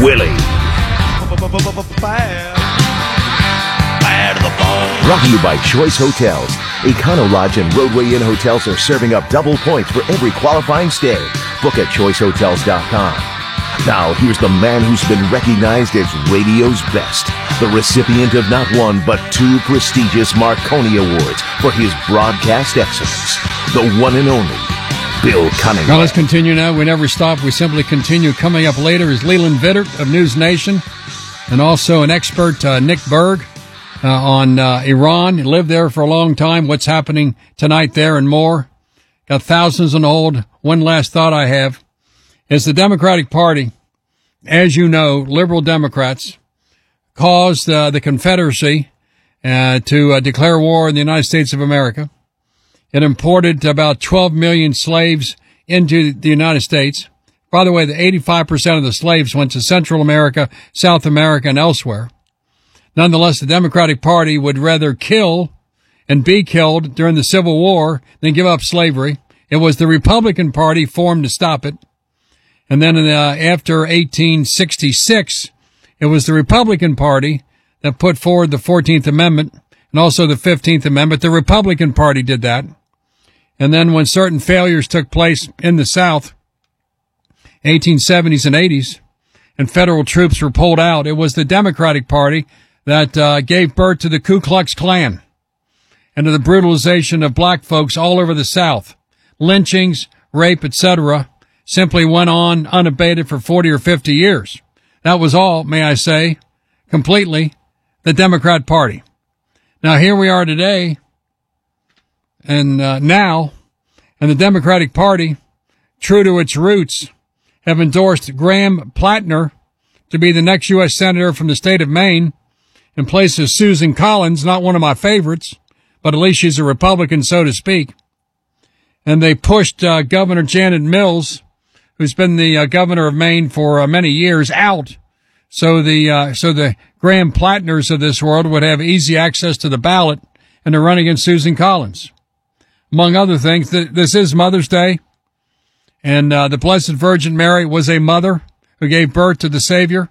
Willie. Brought to you by Choice Hotels. Econo Lodge and Roadway Inn hotels are serving up double points for every qualifying stay. Book at choicehotels.com. Now, here's the man who's been recognized as radio's best, the recipient of not one but 2 prestigious Marconi Awards for his broadcast excellence, the one and only Bill Cunningham. Now let's continue now. We never stop. We simply continue. Coming up later is Leland Vittert of News Nation, and also an expert, Nick Berg, on Iran. He lived there for a long time. What's happening tonight there and more. Got thousands on hold. One last thought I have is the Democratic Party, as you know, liberal Democrats, caused the Confederacy to declare war on the United States of America. It imported about 12 million slaves into the United States. By the way, the 85% of the slaves went to Central America, South America, and elsewhere. Nonetheless, the Democratic Party would rather kill and be killed during the Civil War than give up slavery. It was the Republican Party formed to stop it. And then after 1866, it was the Republican Party that put forward the 14th Amendment and also the 15th Amendment. The Republican Party did that. And then when certain failures took place in the South, 1870s and 80s, and federal troops were pulled out, it was the Democratic Party that gave birth to the Ku Klux Klan and to the brutalization of black folks all over the South. Lynchings, rape, etc., simply went on unabated for 40 or 50 years. That was all, may I say, completely the Democrat Party. Now here we are today, and now, and the Democratic Party, true to its roots, have endorsed Graham Plattner to be the next U.S. Senator from the state of Maine in place of Susan Collins, not one of my favorites, but at least she's a Republican, so to speak. And they pushed Governor Janet Mills, who's been the governor of Maine for many years, out. So the Graham Plattners of this world would have easy access to the ballot and to run against Susan Collins. Among other things, this is Mother's Day, and the Blessed Virgin Mary was a mother who gave birth to the Savior.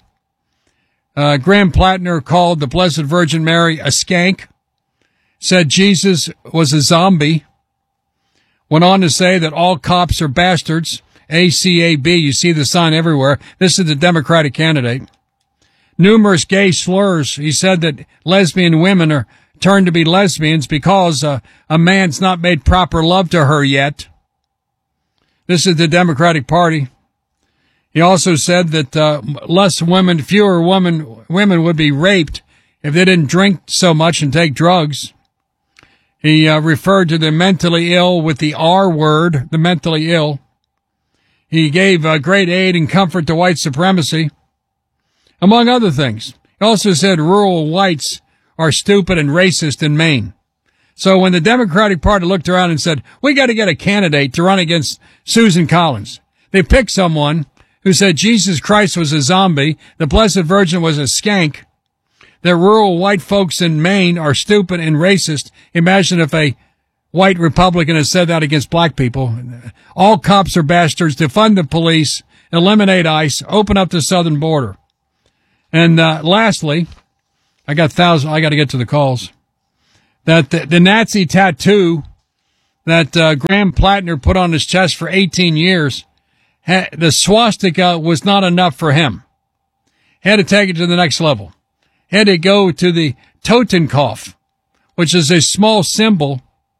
Graham Plattner called the Blessed Virgin Mary a skank, said Jesus was a zombie, went on to say that all cops are bastards, ACAB, you see the sign everywhere. This is the Democratic candidate. Numerous gay slurs. He said that lesbian women are turned to be lesbians because a man's not made proper love to her yet. This is the Democratic Party. He also said that fewer women would be raped if they didn't drink so much and take drugs. He referred to the mentally ill with the R word, the mentally ill. He gave great aid and comfort to white supremacy, among other things. He also said rural whites are stupid and racist in Maine. So when the Democratic Party looked around and said, we got to get a candidate to run against Susan Collins, they picked someone who said Jesus Christ was a zombie, the Blessed Virgin was a skank, that rural white folks in Maine are stupid and racist. Imagine if a white Republican has said that against black people. All cops are bastards, defund the police, eliminate ICE, open up the southern border. And lastly, I got to get to the calls. That the Nazi tattoo that Graham Plattner put on his chest for 18 years, the swastika was not enough for him. Had to take it to the next level. Had to go to the Totenkopf, which is a small symbol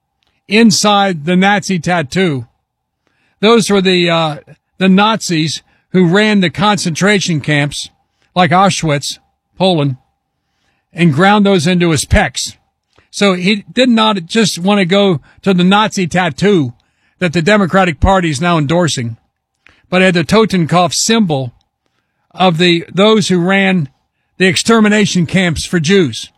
inside the Nazi tattoo. Those were the Nazis who ran the concentration camps like Auschwitz, Poland, and ground those into his pecs. So he did not just want to go to the Nazi tattoo that the Democratic Party is now endorsing, but had the Totenkopf symbol of those who ran the extermination camps for Jews.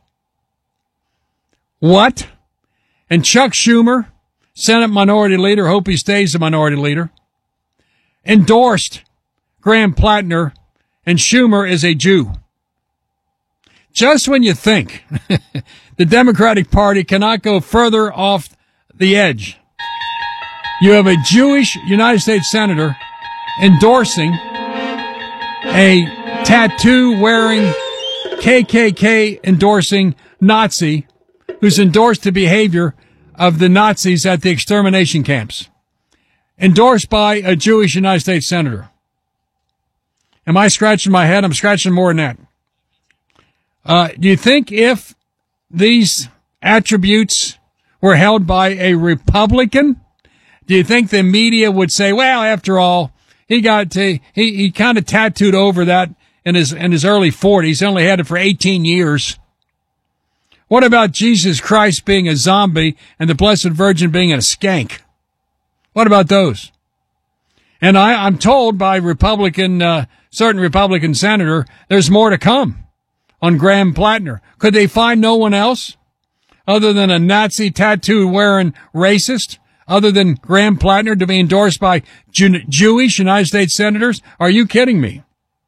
What? And Chuck Schumer, Senate Minority Leader, hope he stays a Minority Leader, endorsed Graham Plattner, and Schumer is a Jew. Just when you think the Democratic Party cannot go further off the edge, you have a Jewish United States Senator endorsing a tattoo-wearing, KKK-endorsing Nazi who's endorsed the behavior of the Nazis at the extermination camps. Endorsed by a Jewish United States senator. Am I scratching my head? I'm scratching more than that. Do you think if these attributes were held by a Republican, do you think the media would say, well, after all, he kind of tattooed over that in his early 40s, only had it for 18 years. What about Jesus Christ being a zombie and the Blessed Virgin being a skank? What about those? And I'm told by certain Republican senator, there's more to come on Graham Plattner. Could they find no one else other than a Nazi tattoo-wearing racist, other than Graham Plattner to be endorsed by Jewish United States senators? Are you kidding me?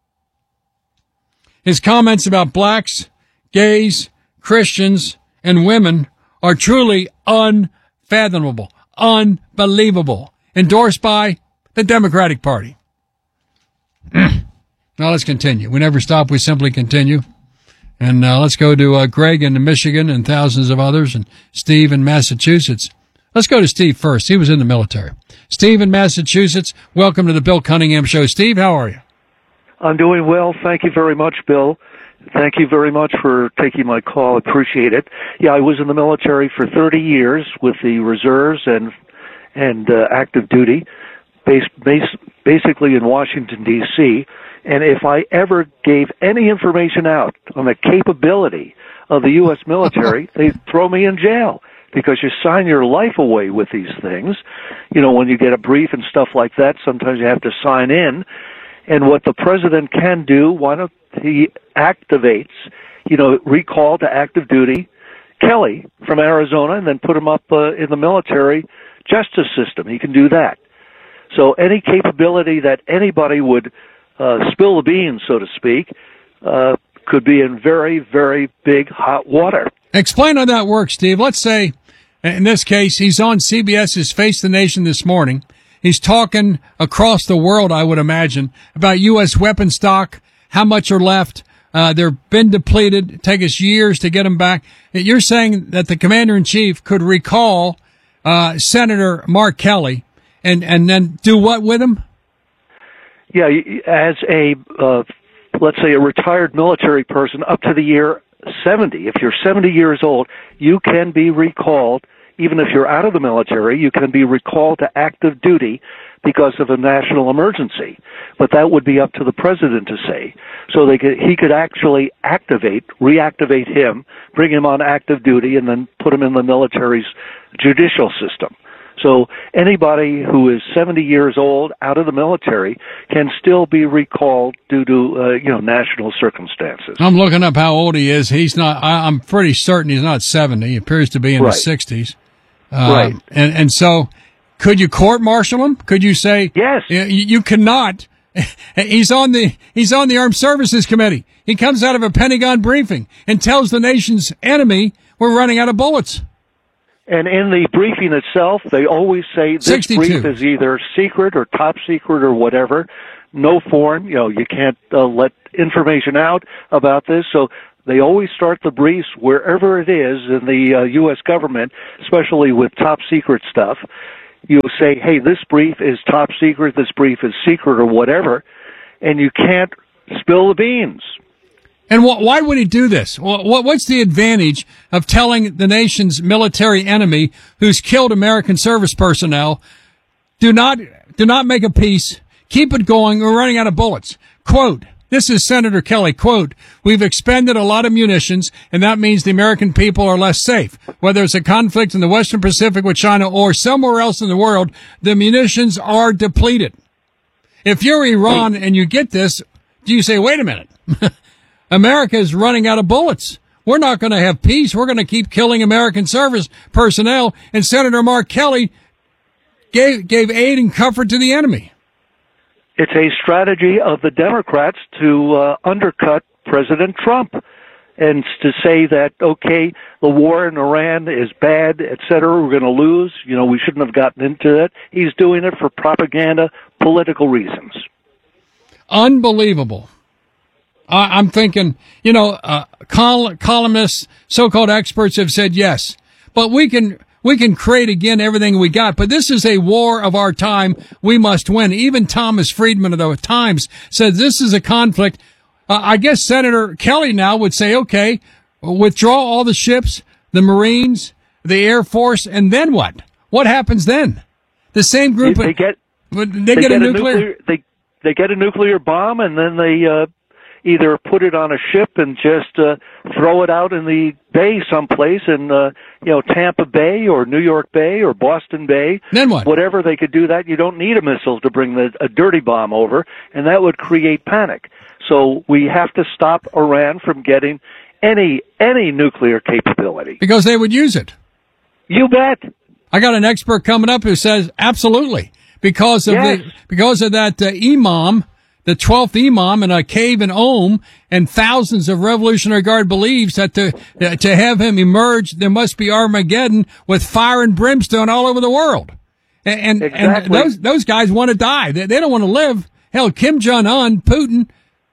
His comments about blacks, gays, Christians, and women are truly unfathomable, unbelievable. Endorsed by the Democratic Party. Now let's continue. We never stop. We simply continue. And let's go to Greg in Michigan and thousands of others, and Steve in Massachusetts. Let's go to Steve first. He was in the military. Steve in Massachusetts, welcome to the Bill Cunningham Show. Steve, how are you? I'm doing well. Thank you very much, Bill. Thank you very much for taking my call. Appreciate it. Yeah, I was in the military for 30 years with the reserves and active duty, basically in Washington, D.C., and if I ever gave any information out on the capability of the U.S. military, they'd throw me in jail because you sign your life away with these things. You know, when you get a brief and stuff like that, sometimes you have to sign in. And what the president can do, why don't he activates, recall to active duty Kelly from Arizona and then put him up in the military justice system. He can do that. So any capability that anybody would spill the beans, so to speak, could be in very, very big hot water. Explain how that works, Steve. Let's say, in this case, he's on CBS's Face the Nation this morning. He's talking across the world, I would imagine, about U.S. weapon stock, how much are left. They've been depleted. It takes us years to get them back. You're saying that the commander-in-chief could recall Senator Mark Kelly and then do what with him? Yeah, as let's say a retired military person up to the year 70. If you're 70 years old, you can be recalled. Even if you're out of the military, you can be recalled to active duty because of a national emergency. But that would be up to the president to say. So he could actually reactivate him, bring him on active duty, and then put him in the military's judicial system. So anybody who is 70 years old out of the military can still be recalled due to national circumstances. I'm looking up how old he is. He's not. I'm pretty certain he's not 70. He appears to be in his 60s. Right. And so, could you court-martial him? Could you say yes? You cannot. He's on the Armed Services Committee. He comes out of a Pentagon briefing and tells the nation's enemy we're running out of bullets. And in the briefing itself, they always say this 62. Brief is either secret or top secret or whatever. No foreign, you can't let information out about this. So they always start the briefs wherever it is in the U.S. government, especially with top secret stuff. You say, hey, this brief is top secret, this brief is secret or whatever, and you can't spill the beans. And why would he do this? What's the advantage of telling the nation's military enemy who's killed American service personnel, do not make a peace, keep it going, we're running out of bullets. Quote, this is Senator Kelly, quote, we've expended a lot of munitions, and that means the American people are less safe. Whether it's a conflict in the Western Pacific with China or somewhere else in the world, the munitions are depleted. If you're Iran and you get this, do you say, wait a minute, America is running out of bullets. We're not going to have peace. We're going to keep killing American service personnel. And Senator Mark Kelly gave aid and comfort to the enemy. It's a strategy of the Democrats to undercut President Trump and to say that, okay, the war in Iran is bad, et cetera, we're going to lose. We shouldn't have gotten into it. He's doing it for propaganda, political reasons. Unbelievable. I'm thinking, columnists, so-called experts have said yes, but we can create again everything we got. But this is a war of our time. We must win. Even Thomas Friedman of the Times said this is a conflict. I guess Senator Kelly now would say, okay, withdraw all the ships, the Marines, the Air Force, and then what? What happens then? The same group they get a nuclear they get a nuclear bomb, and then they either put it on a ship and just throw it out in the bay someplace in Tampa Bay or New York Bay or Boston Bay. Then what? Whatever they could do that. You don't need a missile to bring a dirty bomb over, and that would create panic. So we have to stop Iran from getting any nuclear capability. Because they would use it. You bet. I got an expert coming up who says absolutely. Because of that imam, the 12th imam in a cave in Ohm, and thousands of Revolutionary Guard believes that to have him emerge, there must be Armageddon with fire and brimstone all over the world. And those guys want to die. They don't want to live. Hell, Kim Jong-un, Putin,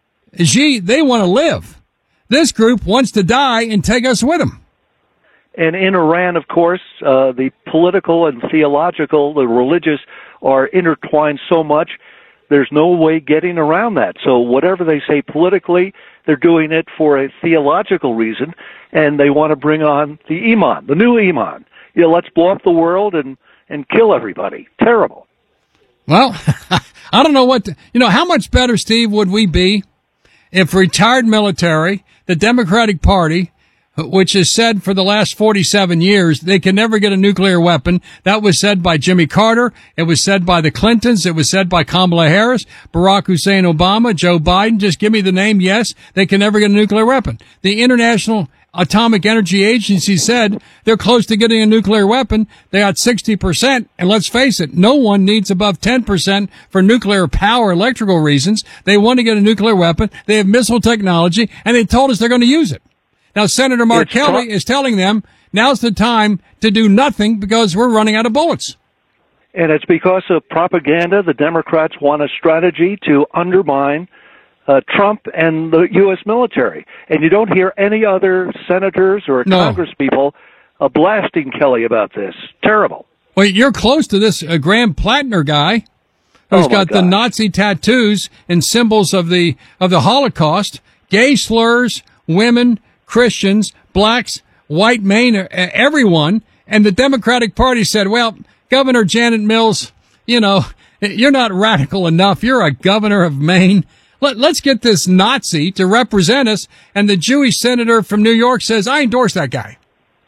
Xi, they want to live. This group wants to die and take us with them. And in Iran, of course, the political and theological, the religious are intertwined so much, there's no way getting around that. So whatever they say politically, they're doing it for a theological reason, and they want to bring on the Iman, the new Iman. Let's blow up the world and kill everybody. Terrible. Well, I don't know how much better, Steve, would we be if retired military, the Democratic Party, which has said for the last 47 years they can never get a nuclear weapon. That was said by Jimmy Carter. It was said by the Clintons. It was said by Kamala Harris, Barack Hussein Obama, Joe Biden. Just give me the name. Yes, they can never get a nuclear weapon. The International Atomic Energy Agency said they're close to getting a nuclear weapon. They got 60%. And let's face it, no one needs above 10% for nuclear power electrical reasons. They want to get a nuclear weapon. They have missile technology, and they told us they're going to use it. Now, Senator Mark Kelly is telling them now's the time to do nothing because we're running out of bullets. And it's because of propaganda. The Democrats want a strategy to undermine Trump and the U.S. military. And you don't hear any other senators or Congress people blasting Kelly about this. Terrible. Well, you're close to this Graham Plattner guy who's got the Nazi tattoos and symbols of the Holocaust, gay slurs, women, Christians, blacks, white Maine, everyone. And the Democratic Party said, well, Governor Janet Mills, you're not radical enough. You're a governor of Maine. Let's get this Nazi to represent us. And the Jewish senator from New York says, I endorse that guy.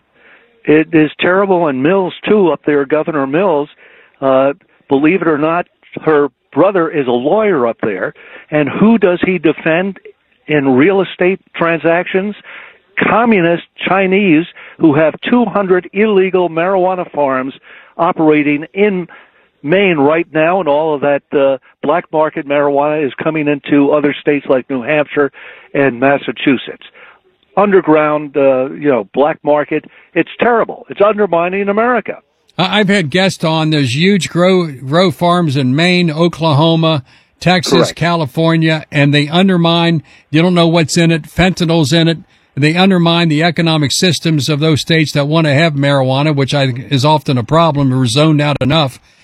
It is terrible. And Mills, too, up there, Governor Mills, believe it or not, her brother is a lawyer up there. And who does he defend in real estate transactions? Communist Chinese who have 200 illegal marijuana farms operating in Maine right now, and all of that black market marijuana is coming into other states like New Hampshire and Massachusetts. Underground, black market. It's terrible. It's undermining America. I've had guests on. There's huge grow farms in Maine, Oklahoma, Texas, Correct. California, and they undermine, you don't know what's in it, fentanyl's in it. They undermine the economic systems of those states that want to have marijuana, which is often a problem. We're zoned out enough.